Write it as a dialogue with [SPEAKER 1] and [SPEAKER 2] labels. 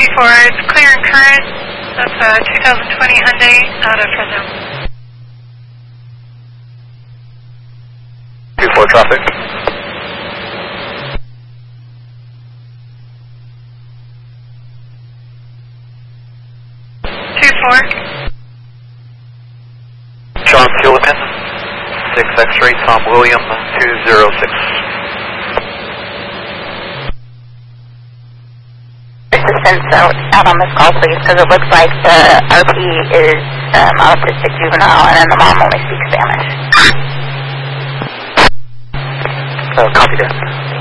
[SPEAKER 1] 2-4, it's clear and current. That's a 2020 Hyundai out of Fresno.
[SPEAKER 2] 2-4 traffic. John Silliman, 6 X-ray, Tom William, 206.
[SPEAKER 3] Assistance out on this call, please, because it looks like the RP is autistic juvenile, and then the mom only speaks Spanish.
[SPEAKER 2] Copy that.